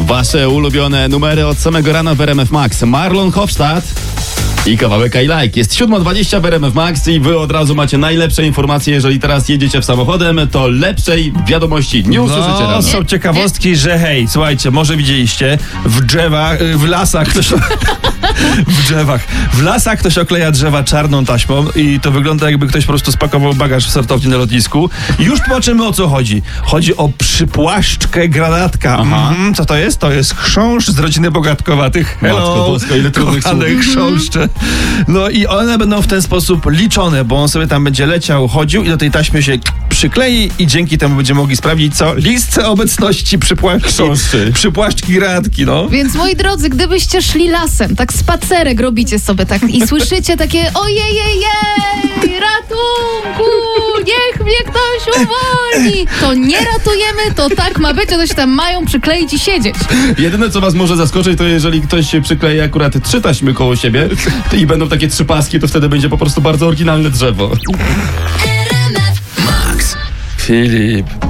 Wasze ulubione numery od samego rana w RMF Max. Marlon Hofstadt i kawałek I Like. Jest 7:20 w RMF Max i wy od razu macie najlepsze informacje. Jeżeli teraz jedziecie w samochodem, to lepszej wiadomości nie usłyszycie rano. Są ciekawostki, że hej, słuchajcie, może widzieliście, w lasach ktoś okleja drzewa czarną taśmą i to wygląda, jakby ktoś po prostu spakował bagaż w sortowni na lotnisku. I już tłumaczymy, o co chodzi. Chodzi o przypłaszczkę granatka. Co to jest? To jest chrząszcz z rodziny bogatkowatych. Matko Bosko, ile trudnych słów. Chrząszcze. No i one będą w ten sposób liczone, bo on sobie tam będzie leciał, chodził i do tej taśmy się przyklei i dzięki temu będziemy mogli sprawdzić, co? Listę obecności przypłaszczki granatki, no. Więc moi drodzy, gdybyście szli lasem, tak spacerek robicie sobie tak i słyszycie takie ojej, ratunku, niech mnie ktoś uwolni. To nie ratujemy, to tak ma być, a to się tam mają przykleić i siedzieć. Jedyne, co was może zaskoczyć, to jeżeli ktoś się przyklei akurat 3 taśmy koło siebie i będą takie 3 paski, to wtedy będzie po prostu bardzo oryginalne drzewo. Filip.